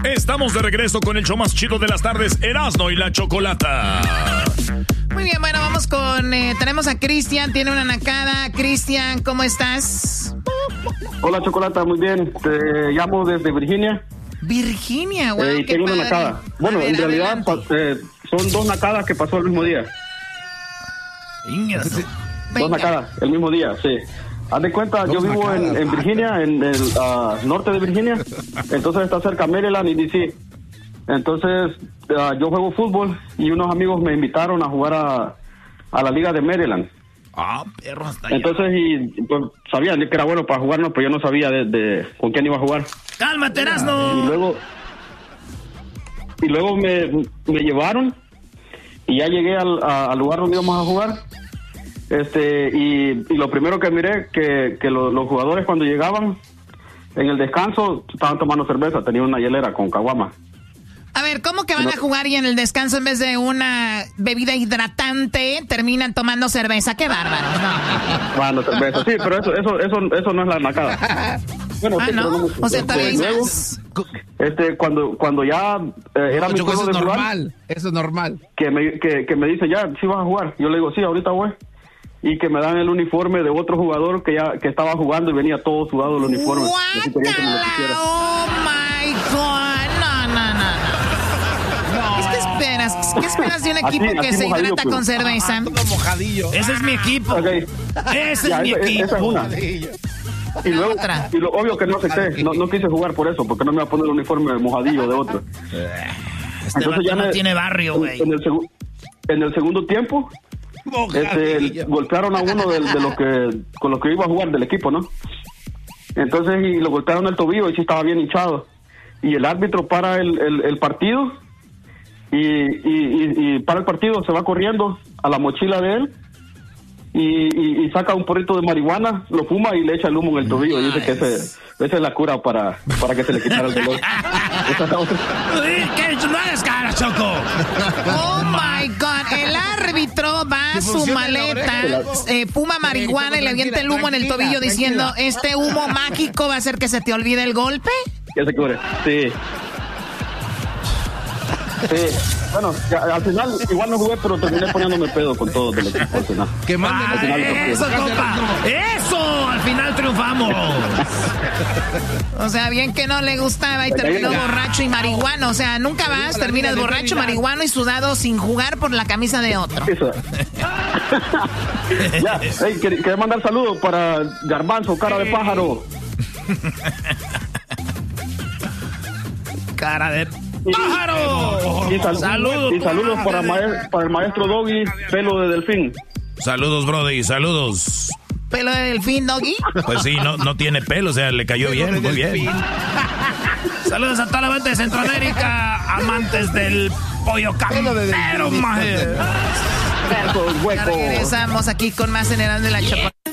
Estamos de regreso con el show más chido de las tardes, Erasmo y la Chocolata. Muy bien, bueno, vamos con... tenemos a Cristian, tiene una nacada. Cristian, ¿cómo estás? Hola, Chocolata, muy bien. Te llamo desde Virginia. Virginia, wow, y tengo una nacada. Bueno, en realidad son dos nacadas que pasó el mismo día. Dos nacadas, el mismo día, sí. Haz de cuenta, yo vivo en Virginia, en el norte de Virginia. Entonces está cerca Maryland y DC. Entonces yo juego fútbol y unos amigos me invitaron a jugar a la liga de Maryland. Perro, hasta allá. Entonces, pues, sabían que era bueno para jugarnos, pero yo no sabía de con quién iba a jugar. ¡Cálmate, Erasmo! Y luego me llevaron y ya llegué al lugar donde íbamos a jugar. Y lo primero que miré que los jugadores cuando llegaban en el descanso estaban tomando cerveza, tenían una hielera con caguama. A ver, ¿cómo que van a jugar y en el descanso en vez de una bebida hidratante terminan tomando cerveza? ¡Qué bárbaros! No. Bueno, cerveza, sí, pero eso no es la nacada. Bueno, sí, ¿no? No, o sea, todavía luego, cuando ya era mi turno de jugar, eso es normal. Que me dice, ya, sí vas a jugar. Yo le digo, sí, ahorita voy. Y que me dan el uniforme de otro jugador que estaba jugando y venía todo sudado el uniforme. ¡Oh, my God! No. ¿Qué esperas de un equipo que se hidrata con cerveza? Mojadillo. Ese es mi equipo. Okay. Ese es mi equipo. Esa es una. Y luego, obvio que no acepté, no quise jugar por eso, porque no me iba a poner el uniforme mojadillo de otro. Entonces ya no tiene barrio, güey. En el segundo tiempo, golpearon a uno con los que iba a jugar del equipo, ¿no? Entonces, y lo golpearon el tobillo y sí estaba bien hinchado. Y el árbitro para el partido y para el partido se va corriendo a la mochila de él y saca un porrito de marihuana, lo fuma y le echa el humo en el tobillo y dice que esa es la cura para que se le quitara el dolor. ¿Qué? No hagas cara, Choco. Oh my God, el árbitro va a su maleta, fuma marihuana y le avienta el humo en el tobillo diciendo, este humo mágico va a hacer que se te olvide el golpe. Que se cure, sí. Sí, bueno, al final igual no jugué, pero terminé poniéndome pedo con todo del equipo al final. Que manden eso, compa. ¡Eso! Al final triunfamos. O sea, bien que no le gustaba y terminó borracho y marihuano. O sea, nunca vas, terminas borracho, marihuano y sudado sin jugar por la camisa de otro. Eso. Ya, quería mandar saludos para Garbanzo, cara de pájaro. Cara de pájaro. Saludos para el maestro Doggy, pelo de delfín. Saludos, Brody, saludos. ¿Pelo de delfín, Doggy? Pues sí, no tiene pelo, o sea, le cayó bien, muy bien. Saludos a toda la banda de Centroamérica, amantes del pollo campero, maje. Regresamos aquí con más en Erasmo y la Chocolata.